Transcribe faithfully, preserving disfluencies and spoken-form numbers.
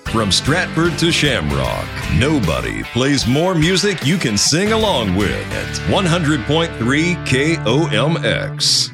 From Stratford to Shamrock, nobody plays more music you can sing along with. At one hundred point three K O M X.